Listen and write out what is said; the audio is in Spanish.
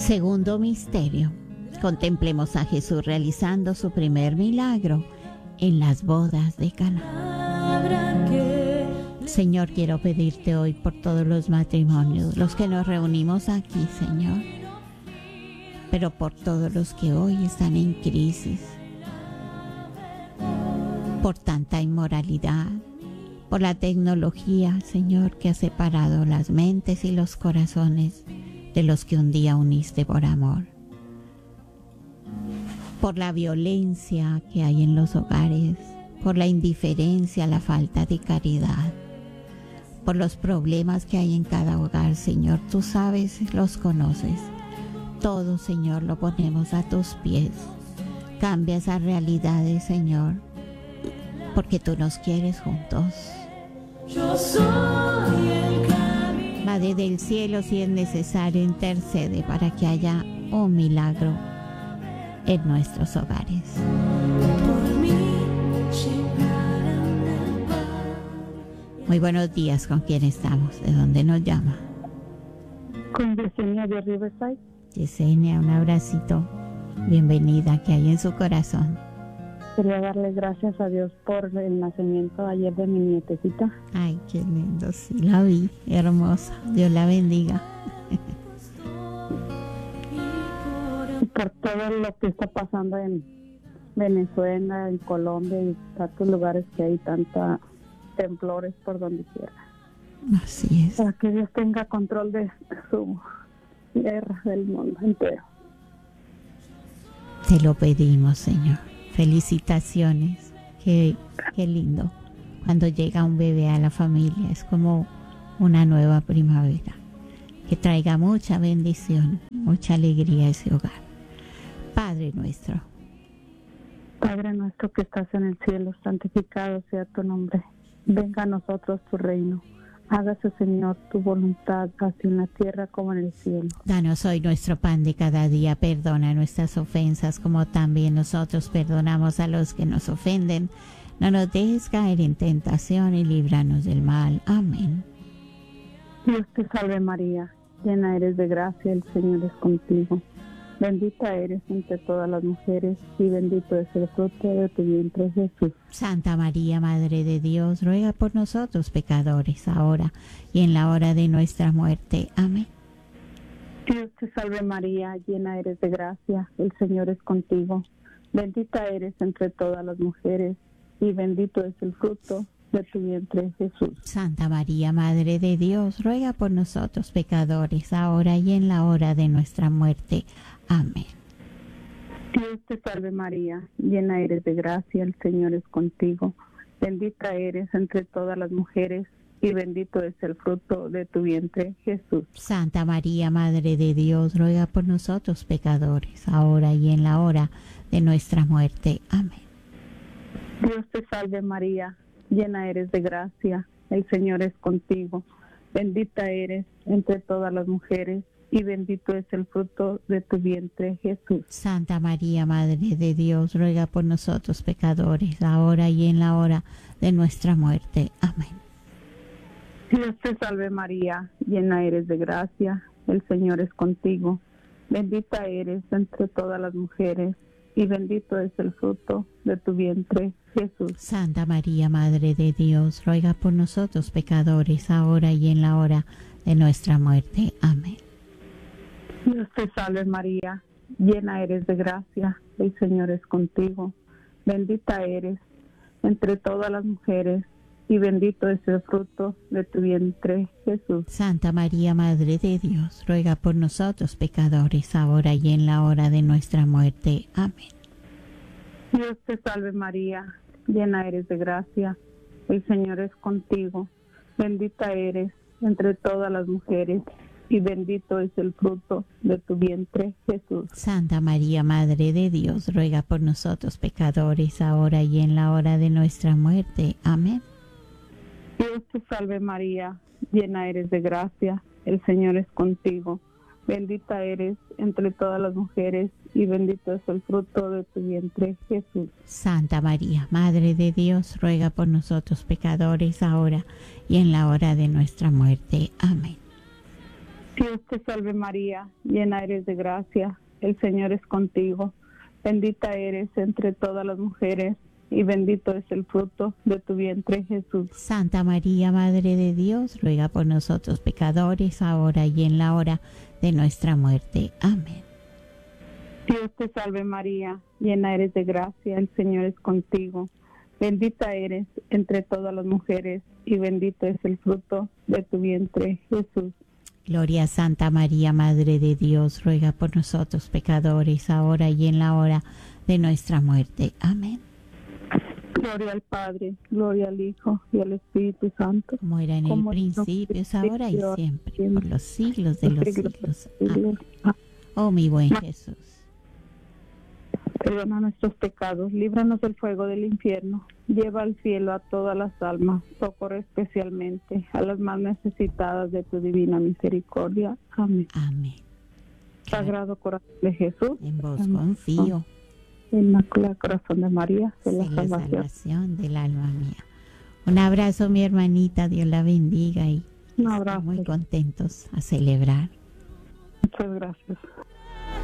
Segundo misterio. Contemplemos a Jesús realizando su primer milagro en las bodas de Caná. Señor, quiero pedirte hoy por todos los matrimonios, los que nos reunimos aquí, Señor, pero por todos los que hoy están en crisis, por tanta inmoralidad, por la tecnología, Señor, que ha separado las mentes y los corazones de los que un día uniste por amor, por la violencia que hay en los hogares, por la indiferencia, la falta de caridad, por los problemas que hay en cada hogar, Señor. Tú sabes, los conoces. Todo, Señor, lo ponemos a tus pies. Cambia esas realidades, Señor, porque tú nos quieres juntos. Yo soy el camino. Madre del cielo, si es necesario, intercede para que haya un milagro en nuestros hogares. Muy buenos días, ¿con quién estamos? ¿De dónde nos llama? Con Yesenia de Riverside. Yesenia, un abracito. Bienvenida, ¿qué hay en su corazón? Quería darle gracias a Dios por el nacimiento ayer de mi nietecita. Ay, qué lindo, sí, la vi, hermosa. Dios la bendiga. Y por todo lo que está pasando en Venezuela, en Colombia y tantos lugares que hay tanta temblores por donde quiera. Así es. Para que Dios tenga control de su guerra del mundo entero. Te lo pedimos, Señor. Felicitaciones. Qué lindo. Cuando llega un bebé a la familia es como una nueva primavera. Que traiga mucha bendición, mucha alegría a ese hogar. Padre nuestro. Padre nuestro que estás en el cielo, santificado sea tu nombre. Venga a nosotros tu reino. Hágase, Señor, tu voluntad, así en la tierra como en el cielo. Danos hoy nuestro pan de cada día. Perdona nuestras ofensas, como también nosotros perdonamos a los que nos ofenden. No nos dejes caer en tentación y líbranos del mal. Amén. Dios te salve María, llena eres de gracia, el Señor es contigo. Bendita eres entre todas las mujeres y bendito es el fruto de tu vientre, Jesús. Santa María, Madre de Dios, ruega por nosotros pecadores, ahora y en la hora de nuestra muerte. Amén. Dios te salve María, llena eres de gracia, el Señor es contigo. Bendita eres entre todas las mujeres y bendito es el fruto de tu vientre, Jesús. Santa María, Madre de Dios, ruega por nosotros pecadores, ahora y en la hora de nuestra muerte. Amén. Dios te salve María, llena eres de gracia, el Señor es contigo. Bendita eres entre todas las mujeres y bendito es el fruto de tu vientre, Jesús. Santa María, Madre de Dios, ruega por nosotros pecadores, ahora y en la hora de nuestra muerte. Amén. Dios te salve María, llena eres de gracia, el Señor es contigo. Bendita eres entre todas las mujeres y bendito es el fruto de tu vientre, Jesús. Santa María, Madre de Dios, ruega por nosotros pecadores, ahora y en la hora de nuestra muerte. Amén. Dios te salve María, llena eres de gracia, el Señor es contigo. Bendita eres entre todas las mujeres y bendito es el fruto de tu vientre, Jesús. Santa María, Madre de Dios, ruega por nosotros pecadores, ahora y en la hora de nuestra muerte. Amén. Dios te salve María, llena eres de gracia, el Señor es contigo. Bendita eres entre todas las mujeres y bendito es el fruto de tu vientre, Jesús. Santa María, Madre de Dios, ruega por nosotros pecadores, ahora y en la hora de nuestra muerte. Amén. Dios te salve María, llena eres de gracia, el Señor es contigo. Bendita eres entre todas las mujeres y bendito es el fruto de tu vientre, Jesús. Santa María, Madre de Dios, ruega por nosotros pecadores, ahora y en la hora de nuestra muerte. Amén. Dios te salve María, llena eres de gracia, el Señor es contigo. Bendita eres entre todas las mujeres y bendito es el fruto de tu vientre, Jesús. Santa María, Madre de Dios, ruega por nosotros pecadores, ahora y en la hora de nuestra muerte. Amén. Dios te salve María, llena eres de gracia, el Señor es contigo. Bendita eres entre todas las mujeres y bendito es el fruto de tu vientre, Jesús. Santa María, Madre de Dios, ruega por nosotros pecadores, ahora y en la hora de nuestra muerte. Amén. Dios te salve María, llena eres de gracia, el Señor es contigo. Bendita eres entre todas las mujeres y bendito es el fruto de tu vientre, Jesús. Gloria a Santa María, Madre de Dios, ruega por nosotros pecadores, ahora y en la hora de nuestra muerte. Amén. Gloria al Padre, gloria al Hijo y al Espíritu Santo. Como era en el principio, es ahora y siempre, por los siglos de los siglos. Amén. Oh, mi buen Jesús. Perdona nuestros pecados, líbranos del fuego del infierno, lleva al cielo a todas las almas, socorre especialmente a las más necesitadas de tu divina misericordia. Amén. Amén. Sagrado Corazón de Jesús, en vos confío. Inmaculado Corazón de María, de la Sé la salvación. salvación del alma mía. Un abrazo, mi hermanita, Dios la bendiga y Un abrazo. muy contentos a celebrar. Muchas gracias.